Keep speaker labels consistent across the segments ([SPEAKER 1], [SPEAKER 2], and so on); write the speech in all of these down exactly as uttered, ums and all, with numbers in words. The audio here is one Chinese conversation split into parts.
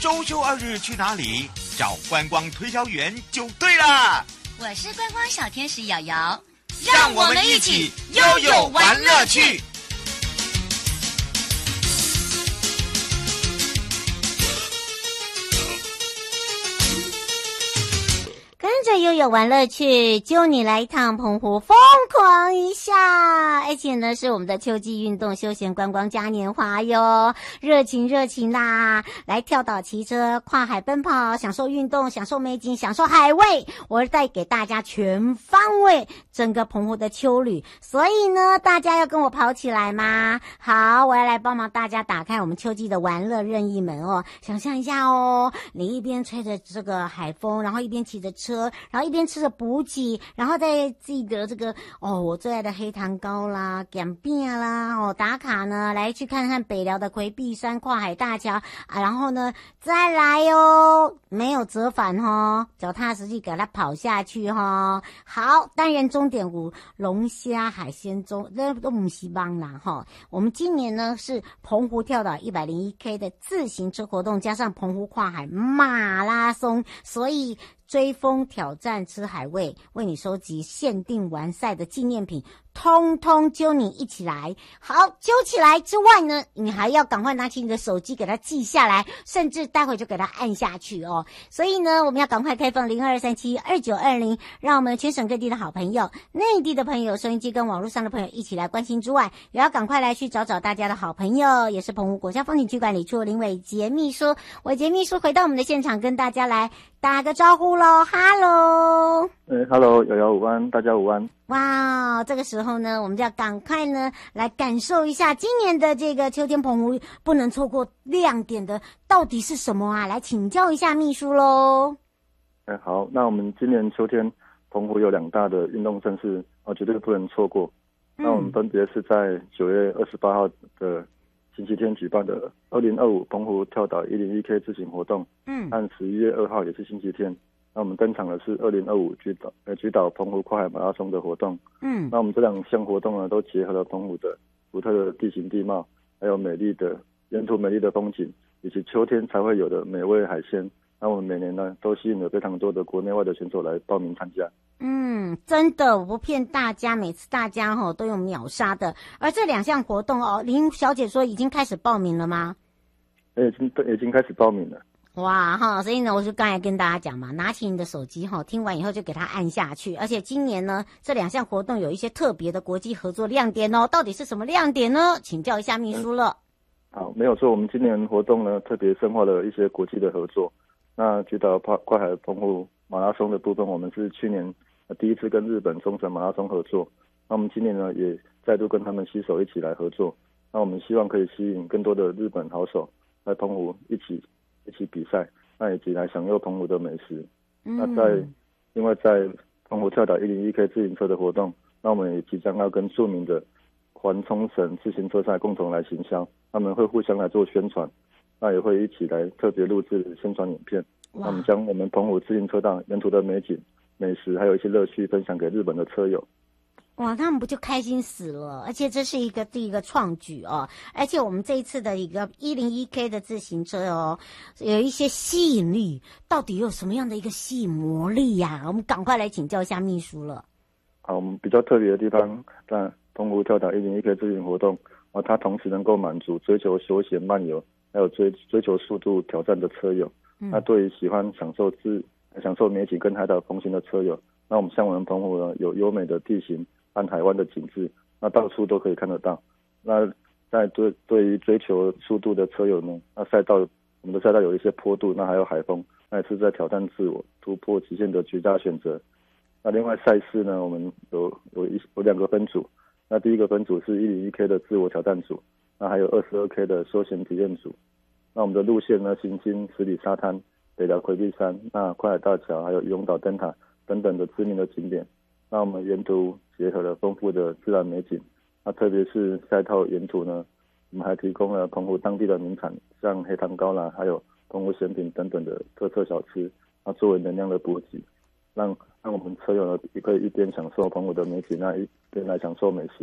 [SPEAKER 1] 周休二日去哪里？找观光推销员就对了。
[SPEAKER 2] 我是观光小天使瑶瑶，
[SPEAKER 1] 让我们一起悠悠玩乐趣。
[SPEAKER 3] 跟着悠悠玩乐趣，揪你来一趟澎湖疯狂一下！而且呢，是我们的秋季运动休闲观光嘉年华哟，热情热情啦！来跳岛、骑车、跨海奔跑，享受运动，享受美景，享受海味。我是带给大家全方位整个澎湖的秋旅，所以呢，大家要跟我跑起来吗？好，我要来帮忙大家打开我们秋季的玩乐任意门哦。想象一下哦，你一边吹着这个海风，然后一边骑着车。然后一边吃着补给，然后再记得这个哦，我最爱的黑糖糕啦、咸饼啦，哦，打卡呢，来去看看北寮的魁壁山跨海大桥啊，然后呢再来哦，没有折返哦，脚踏实地给它跑下去哦。好，单人终点五龙虾海鲜粥，那都不是帮啦哈。我们今年呢是澎湖跳岛一百零一 K 的自行车活动，加上澎湖跨海马拉松，所以追风挑战吃海味，为你收集限定完赛的纪念品，通通揪你一起来。好，揪起来之外呢，你还要赶快拿起你的手机给它记下来，甚至待会就给它按下去哦。所以呢，我们要赶快开放零二三七二九二零，让我们全省各地的好朋友、内地的朋友、收音机跟网络上的朋友一起来关心之外，也要赶快来去找找大家的好朋友，也是澎湖国家风景区管理处林伟杰秘书。伟杰秘书回到我们的现场，跟大家来打个招呼喽，哈喽！
[SPEAKER 4] 哎哈喽，瑶瑶午安，大家午安。
[SPEAKER 3] 哇，这个时候呢，我们就要赶快呢来感受一下今年的这个秋天澎湖不能错过亮点的到底是什么啊？来请教一下秘书喽。
[SPEAKER 4] 哎，好，那我们今年秋天澎湖有两大的运动盛事，哦，绝对不能错过。嗯、那我们分别是在九月二十八号的星期天举办的二零二五澎湖跳岛一零一 K 自行活动，嗯，和十一月二号也是星期天。那我们登场的是二零二五举岛呃举岛澎湖跨海马拉松的活动，嗯，那我们这两项活动呢，都结合了澎湖的独特的地形地貌，还有美丽的沿途美丽的风景，以及秋天才会有的美味海鲜。那我们每年呢，都吸引了非常多的国内外的选手来报名参加。
[SPEAKER 3] 嗯，真的，我不骗大家，每次大家吼、哦、都有秒杀的。而这两项活动哦，林小姐说已经开始报名了吗？
[SPEAKER 4] 已经已经开始报名了。
[SPEAKER 3] 哇哈，所以呢，我就刚才跟大家讲嘛，拿起你的手机哈，听完以后就给它按下去。而且今年呢，这两项活动有一些特别的国际合作亮点哦，到底是什么亮点呢？请教一下秘书了。
[SPEAKER 4] 嗯、好，没有错，我们今年活动呢特别深化了一些国际的合作。那举岛跨海澎湖马拉松的部分，我们是去年第一次跟日本冲绳马拉松合作。那我们今年呢也再度跟他们携手一起来合作。那我们希望可以吸引更多的日本好手来澎湖一起。一起比赛，那以及来享用澎湖的美食。嗯、那在因为在澎湖跳岛一零一 K 自行车的活动，那我们也即将要跟著名的环冲绳自行车赛共同来行销，他们会互相来做宣传，那也会一起来特别录制宣传影片。那我们将我们澎湖自行车道沿途的美景、美食，还有一些乐趣分享给日本的车友。
[SPEAKER 3] 哇，他们不就开心死了？而且这是一个第一个创举哦，而且我们这一次的一个一零一 K 的自行车哦，有一些吸引力，到底有什么样的一个吸引魔力呀、啊？我们赶快来请教一下秘书了。
[SPEAKER 4] 好，我们比较特别的地方，在澎湖跳岛一零一 K 自行活动，啊，它同时能够满足追求休闲漫游，还有追追求速度挑战的车友。嗯、那对于喜欢享受自享受美景跟海岛风情的车友，那我们像我们澎湖呢，有优美的地形。和海湾的景致，那到处都可以看得到。那在对对于追求速度的车友呢，那赛道我们的赛道有一些坡度，那还有海风，那也是在挑战自我、突破极限的绝佳选择。那另外赛事呢，我们有有一有两个分组，那第一个分组是一零一 K 的自我挑战组，那还有二十二 K 的休闲体验组。那我们的路线呢，行经十里沙滩、北寮魁壁山、那跨海大桥，还有渔翁岛灯塔等等的知名的景点。那我们沿途结合了丰富的自然美景，那特别是赛道沿途呢，我们还提供了澎湖当地的名产，像黑糖糕啦，还有澎湖咸饼等等的特色小吃，那作为能量的补给，让让我们车友呢也可以一边享受澎湖的美景，那一边来享受美食。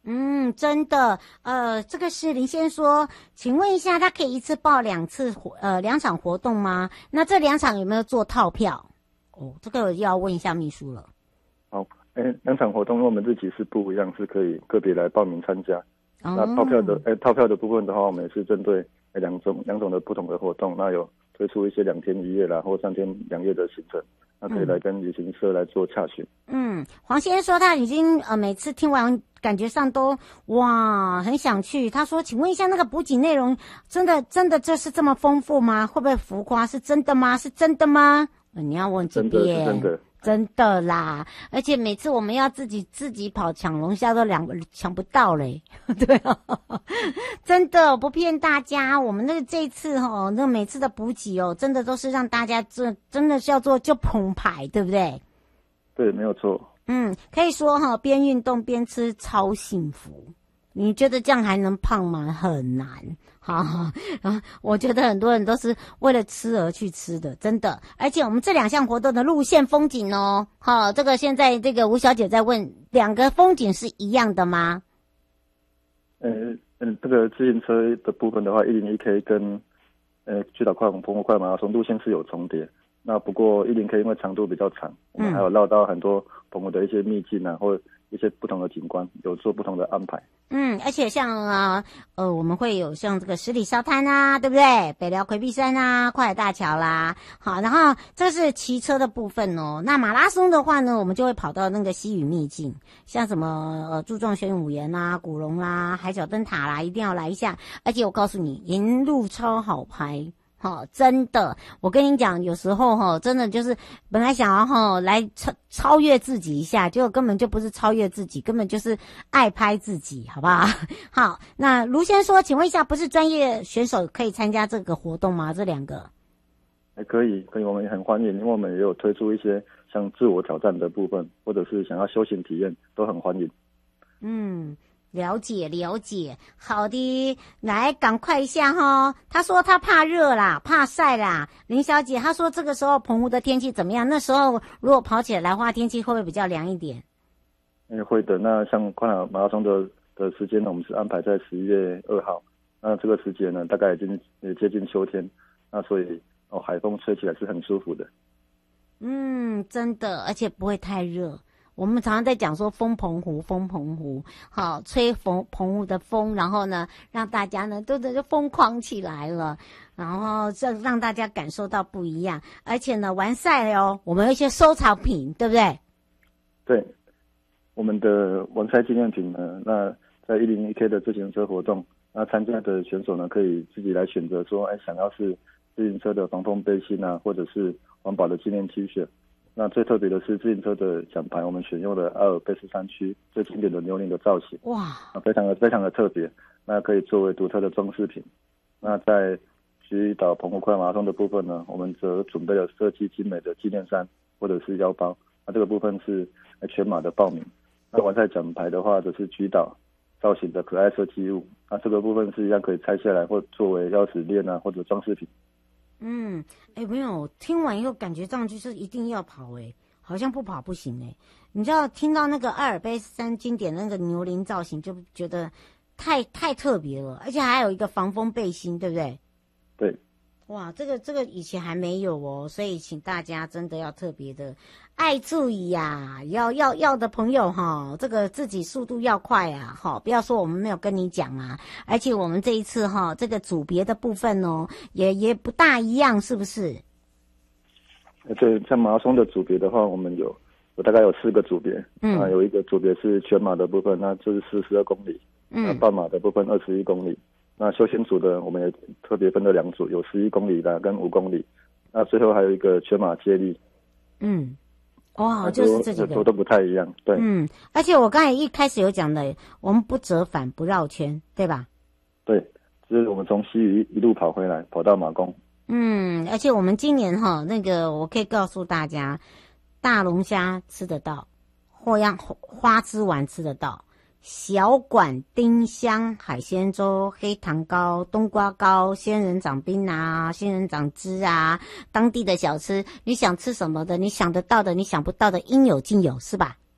[SPEAKER 3] 嗯，真的，呃，这个是林先说，请问一下，他可以一次报两次活呃两场活动吗？那这两场有没有做套票？哦，这个要问一下秘书了。
[SPEAKER 4] 好，哎，两场活动，因为我们日期是不一样，是可以个别来报名参加。
[SPEAKER 3] 哦、
[SPEAKER 4] 那套票的，哎，套票的部分的话，我们也是针对两种两种的不同的活动，那有推出一些两天一夜啦，或三天两夜的行程。那可以来跟旅行社来做洽询。
[SPEAKER 3] 嗯，黄先生说他已经呃每次听完感觉上都哇很想去。他说，请问一下那个补给内容真的真的就是这么丰富吗？会不会浮夸？是真的吗？是真的吗？呃、你要问这边。
[SPEAKER 4] 真的，真的。
[SPEAKER 3] 真的啦，而且每次我们要自己自己跑抢龙虾都两抢不到嘞，对啊，真的不骗大家，我们那个这一次哦，那个每次的补给哦，真的都是让大家这真的是要做就澎湃，对不对？
[SPEAKER 4] 对，没有错。
[SPEAKER 3] 嗯，可以说哈、哦，边运动边吃超幸福。你觉得这样还能胖吗？很难。好，啊，我觉得很多人都是为了吃而去吃的，真的。而且我们这两项活动的路线风景哦，好，这个现在这个吴小姐在问，两个风景是一样的吗？
[SPEAKER 4] 呃嗯，这个自行车的部分的话，一零一 K 跟呃巨岛快澎湖快马拉松路线是有重叠。那不过一零 K 因为长度比较长，我们还有绕到很多澎湖的一些秘境啊，或一些不同的景观，有做不同的安排。
[SPEAKER 3] 嗯，而且像啊呃，我们会有像这个十里沙滩啊，对不对？北寮魁壁山啊，跨海大桥啦，好，然后这是骑车的部分哦。那马拉松的话呢，我们就会跑到那个西屿秘境，像什么呃柱状玄武岩啦、古龙啦、海角灯塔啦，一定要来一下。而且我告诉你，沿路超好拍。好、哦，真的，我跟你讲，有时候哈、哦，真的就是本来想要哈、哦、来超超越自己一下，结果根本就不是超越自己，根本就是爱拍自己，好不好？好，那卢先说，请问一下，不是专业选手可以参加这个活动吗？这两个？
[SPEAKER 4] 哎，可以，可以，我们也很欢迎，因为我们也有推出一些像自我挑战的部分，或者是想要休闲体验，都很欢迎。
[SPEAKER 3] 嗯。了解了解，好的，来赶快一下哈。他说他怕热啦，怕晒啦。林小姐，她说这个时候澎湖的天气怎么样？那时候如果跑起来的话，天气会不会比较凉一点？
[SPEAKER 4] 嗯，会的。那像快马马拉松的的时间呢，我们是安排在十一月二号。那这个时节呢，大概已经也接近秋天，那所以哦，海风吹起来是很舒服的。
[SPEAKER 3] 嗯，真的，而且不会太热。我们常常在讲说风澎湖，风澎湖，好吹澎澎湖的风，然后呢，让大家呢都都疯狂起来了，然后这让大家感受到不一样。而且呢，完赛哦，我们有一些收藏品，对不对？
[SPEAKER 4] 对，我们的完赛纪念品呢，那在一零一 K 的自行车活动，那参加的选手呢，可以自己来选择说，哎，想要是自行车的防风背心啊，或者是环保的纪念 T 恤。那最特别的是自行车的奖牌，我们选用了阿尔卑斯山区最经典的牛铃的造型，
[SPEAKER 3] 哇，
[SPEAKER 4] 非常的非常的特别，那可以作为独特的装饰品。那在菊岛澎湖快马拉松的部分呢，我们则准备了设计精美的纪念衫或者是腰包，那这个部分是全马的报名。那完赛奖牌的话，则是菊岛造型的可爱设计物，那这个部分是一样可以拆下来或作为钥匙链啊或者装饰品。
[SPEAKER 3] 嗯，哎，没有，听完以后感觉上去是一定要跑，哎，好像不跑不行，哎，你知道听到那个阿尔卑斯山经典那个牛铃造型，就觉得太太特别了，而且还有一个防风背心，对不对？
[SPEAKER 4] 对。
[SPEAKER 3] 哇，这个这个以前还没有哦，所以请大家真的要特别的爱注意呀、啊，要要要的朋友哈，这个自己速度要快啊，哈，不要说我们没有跟你讲啊，而且我们这一次哈，这个组别的部分哦，也也不大一样，是不是？
[SPEAKER 4] 对，像马拉松的组别的话，我们有有大概有四个组别，嗯，啊，有一个组别是全马的部分，那就是四十二公里，嗯，那半马的部分二十一公里。那休闲组的我们也特别分了两组，有十一公里的跟五公里，那最后还有一个全马接力。
[SPEAKER 3] 嗯，哇，就是这几个
[SPEAKER 4] 都不太一样，对。
[SPEAKER 3] 嗯，而且我刚才一开始有讲的，我们不折返不绕圈，对吧？
[SPEAKER 4] 对，就是我们从西屿一路跑回来，跑到马公。
[SPEAKER 3] 嗯，而且我们今年哈，那个我可以告诉大家，大龙虾吃得到，或样花枝丸吃得到。小管丁香海鲜粥、黑糖糕、冬瓜糕、仙人掌冰啊、仙人掌汁啊，当地的小吃，你想吃什么的，你想得到的，你想不到的，应有尽有，是吧？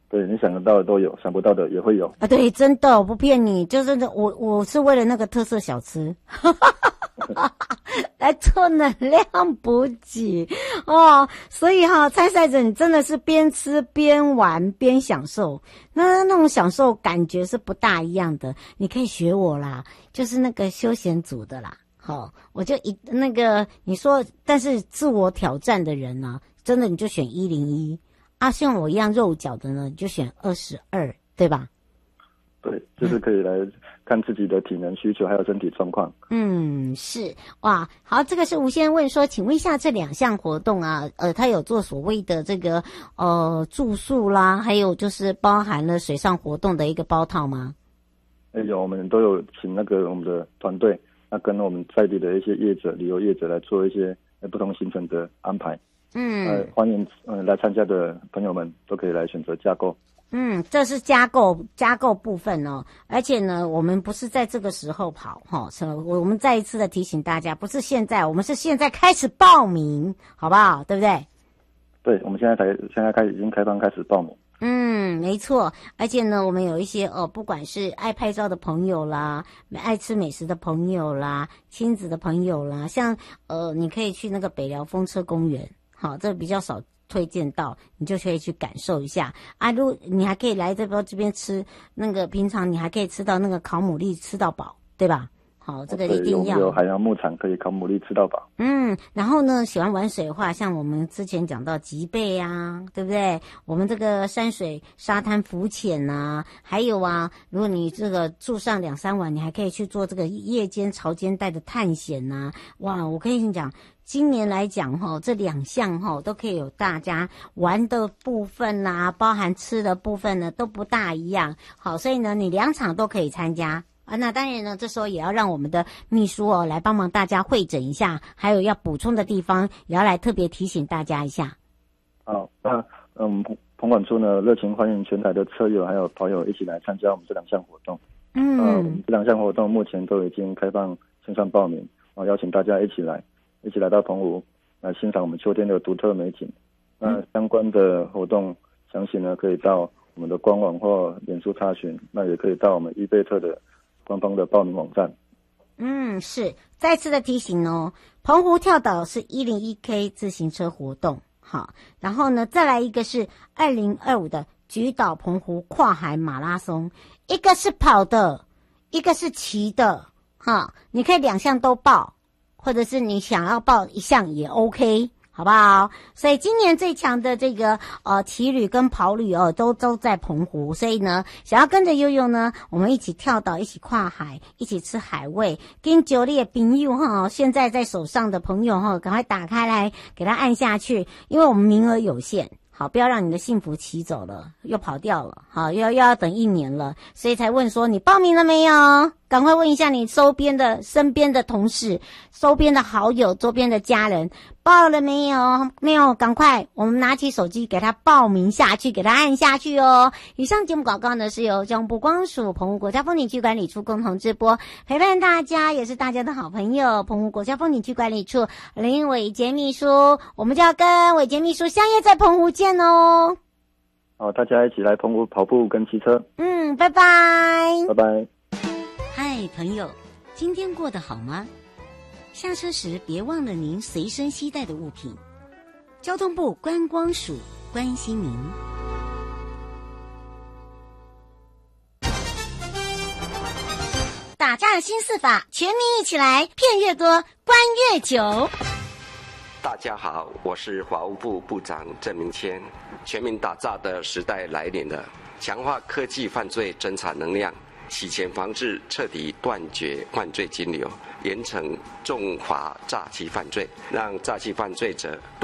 [SPEAKER 4] 对，你想得到的都有，想不到的也会有
[SPEAKER 3] 啊。对，真的，我不骗你，就是我我是为了那个特色小吃来做能量补给哦。所以哈、哦，参赛者你真的是边吃边玩边享受，那那种享受感觉是不大一样的。你可以学我啦，就是那个休闲组的啦。好，我就一那个你说，但是自我挑战的人呢、啊，真的你就选一零一。啊，像我一样肉脚的呢，你就选二十二，对吧？
[SPEAKER 4] 对，就是可以来看自己的体能需求还有身体状况。
[SPEAKER 3] 嗯，是哇，好，这个是吴先生问说，请问一下这两项活动啊，呃，他有做所谓的这个呃住宿啦，还有就是包含了水上活动的一个包套吗？
[SPEAKER 4] 哎，有，我们都有请那个我们的团队，那跟我们在地的一些业者、旅游业者来做一些不同行程的安排。嗯，呃，欢迎呃来参加的朋友们都可以来选择加购。
[SPEAKER 3] 嗯，这是加购加购部分哦，而且呢，我们不是在这个时候跑哈，我我们再一次的提醒大家，不是现在，我们是现在开始报名，好不好？对不对？
[SPEAKER 4] 对，我们现在才现在开始已经开放开始报名。
[SPEAKER 3] 嗯，没错，而且呢，我们有一些哦，不管是爱拍照的朋友啦，爱吃美食的朋友啦，亲子的朋友啦，像呃，你可以去那个北寮风车公园。好，这比较少推荐到，你就可以去感受一下啊。如果你还可以来这边这边吃那个，平常你还可以吃到那个烤牡蛎，吃到饱，对吧？好，这个一定要。
[SPEAKER 4] 有海洋牧场可以烤牡蛎吃到饱。
[SPEAKER 3] 嗯，然后呢，喜欢玩水的话，像我们之前讲到吉贝啊，对不对？我们这个山水沙滩浮潜啊，还有啊，如果你这个住上两三晚，你还可以去做这个夜间潮间带的探险啊。哇，我跟你讲。今年来讲哈，这两项哈都可以有大家玩的部分啦、啊，包含吃的部分呢都不大一样。好，所以呢你两场都可以参加啊。那当然呢，这时候也要让我们的秘书哦来帮忙大家汇诊一下，还有要补充的地方也要来特别提醒大家一下。
[SPEAKER 4] 好，那嗯，澎管处呢热情欢迎全台的车友还有跑友一起来参加我们这两项活动。嗯，呃、这两项活动目前都已经开放线上报名，啊，邀请大家一起来。一起来到澎湖来欣赏我们秋天的独特美景。那相关的活动详情呢，可以到我们的官网或脸书查询，那也可以到我们伊贝特的官方的报名网站。
[SPEAKER 3] 嗯，是再次的提醒哦，澎湖跳岛是一零一 K 自行车活动，好，然后呢，再来一个是二零二五的菊岛澎湖跨海马拉松，一个是跑的，一个是骑的，哈，你可以两项都报。或者是你想要报一项也 OK， 好不好？所以今年最强的这个呃骑旅跟跑旅哦，都都在澎湖。所以呢，想要跟着悠悠呢，我们一起跳岛，一起跨海，一起吃海味。跟九列朋友哈，现在在手上的朋友哈，赶快打开来给他按下去，因为我们名额有限。好，不要让你的幸福骑走了，又跑掉了。好，又要又要等一年了，所以才问说你报名了没有？赶快问一下你周边的、身边的同事、周边的好友、周边的家人，报了没有？没有，赶快，我们拿起手机给他报名下去，给他按下去哦。以上节目广告呢是由交通部光署澎湖国家风景区管理处共同直播，陪伴大家也是大家的好朋友，澎湖国家风景区管理处林伟杰秘书，我们就要跟伟杰秘书相约在澎湖见哦。
[SPEAKER 4] 好，大家一起来澎湖跑步跟骑车。
[SPEAKER 3] 嗯，拜拜，
[SPEAKER 4] 拜拜。
[SPEAKER 2] 嗨，朋友，今天过得好吗？下车时别忘了您随身携带的物品。交通部观光署关心您。
[SPEAKER 3] 打诈新四法，全民一起来，骗越多，关越久。
[SPEAKER 5] 大家好，我是法务部部长郑明谦。全民打诈的时代来临了，强化科技犯罪侦查能量，洗钱防治，彻底断绝犯罪金流，严惩重罚诈欺犯罪，让诈欺犯罪者